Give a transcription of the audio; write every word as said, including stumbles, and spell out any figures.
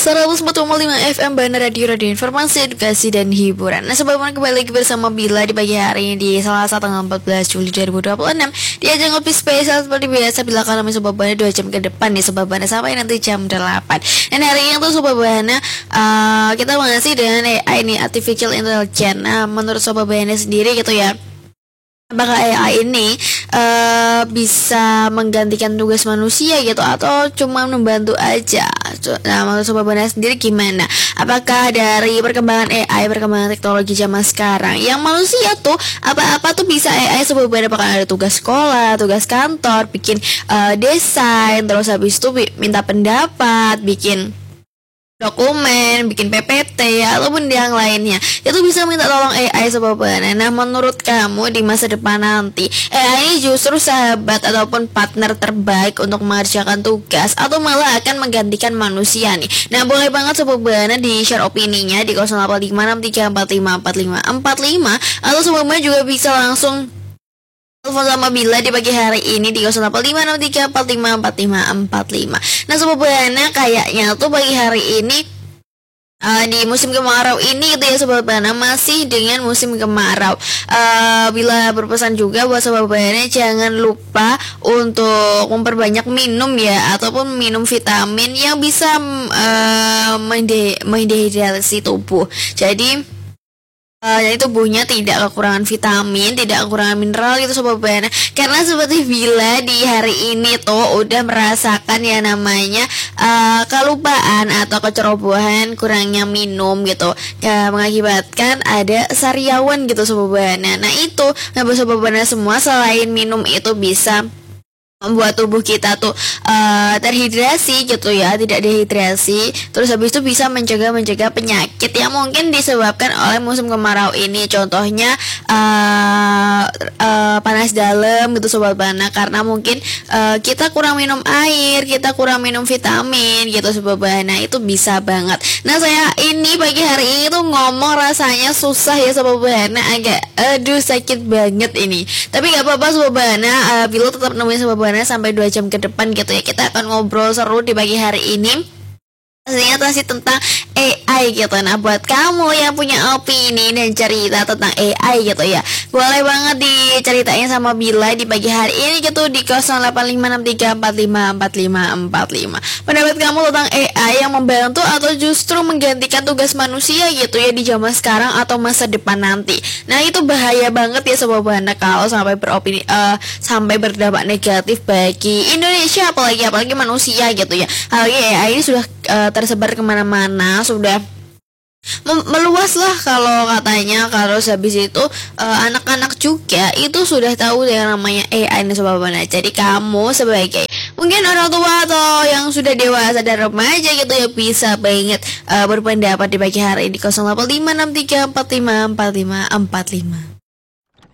seratus empat koma lima F M Bandar Radio, Radio Informasi, Edukasi, dan Hiburan. Nah, sebelumnya kembali lagi bersama Bila di pagi hari ini di Selasa tanggal empat belas Juli dua ribu dua puluh enam. Di ajang ngopi spesial seperti biasa, Bila akan menemani Sobat Bana dua jam ke depan nih Sobat Bana sampai nanti jam delapan. Dan hari ini tuh Sobat Bana uh, kita masih dengan A I ini, Artificial Intelligence. Nah, menurut Sobat Bana sendiri gitu ya, apakah A I ini uh, bisa menggantikan tugas manusia gitu atau cuma membantu aja? Nah, menurut Sobat Bana sendiri gimana? Apakah dari perkembangan A I, perkembangan teknologi zaman sekarang, yang manusia tuh apa-apa tuh bisa A I? Sobat Bana bakal ada tugas sekolah, tugas kantor, bikin uh, desain, terus habis itu minta pendapat, bikin dokumen, bikin P P T ataupun yang lainnya, itu bisa minta tolong A I Sobat Bana. Nah, menurut kamu di masa depan nanti A I ini justru sahabat ataupun partner terbaik untuk mengerjakan tugas atau malah akan menggantikan manusia nih? Nah, boleh banget Sobat Bana di share opininya di nol delapan lima enam tiga empat lima empat lima empat lima, atau Sobat Bana juga bisa langsung telepon sama Bila di pagi hari ini di nol delapan lima enam tiga empat lima empat lima empat lima. Nah, Sobat Bana kayaknya tuh pagi hari ini uh, di musim kemarau ini itu ya Sobat Bana, masih dengan musim kemarau. uh, Bila berpesan juga buat Sobat Bana jangan lupa untuk memperbanyak minum ya, ataupun minum vitamin yang bisa uh, mende- mendehidrasi tubuh. Jadi Uh, jadi tubuhnya tidak kekurangan vitamin, tidak kekurangan mineral gitu Sobat Bana. Karena seperti Bila di hari ini tuh udah merasakan ya namanya uh, kelupaan atau kecerobohan kurangnya minum gitu, ya, mengakibatkan ada sariawan gitu Sobat Bana. Nah, itu membuat Sobat Bana semua selain minum itu bisa membuat tubuh kita tuh uh, terhidrasi gitu ya, tidak dehidrasi. Terus habis itu bisa mencegah mencegah penyakit yang mungkin disebabkan oleh musim kemarau ini. Contohnya uh, uh, panas dalam gitu Sobat Bana, karena mungkin uh, kita kurang minum air, kita kurang minum vitamin gitu Sobat Bana, itu bisa banget. Nah, saya ini pagi hari ini tuh ngomong rasanya susah ya Sobat Bana, agak aduh sakit banget ini. Tapi gak apa-apa Sobat Bana, uh, Bila tetap nemuin Sobat Bana sampai dua jam ke depan gitu ya. Kita akan ngobrol seru di pagi hari ini, pastinya masih tentang A I gitu. Nah, buat kamu yang punya opini dan cerita tentang A I gitu ya, boleh banget diceritain sama Bila di pagi hari ini gitu di nol delapan lima enam tiga empat lima empat lima empat lima. Pendapat kamu tentang A I yang membantu atau justru menggantikan tugas manusia gitu ya di zaman sekarang atau masa depan nanti. Nah, itu bahaya banget ya Sobat Bana kalau sampai beropini uh, sampai berdampak negatif bagi Indonesia, apalagi apalagi manusia gitu ya. Apalagi A I ini sudah uh, tersebar kemana-mana, sudah meluas lah kalau katanya. Kalau habis itu uh, anak-anak juga itu sudah tahu yang namanya A I ini Sobat Bana. Jadi kamu sebagai mungkin orang tua atau yang sudah dewasa dan remaja gitu ya, bisa banget uh, berpendapat di pagi hari ini di nol delapan lima enam tiga empat lima empat lima empat lima.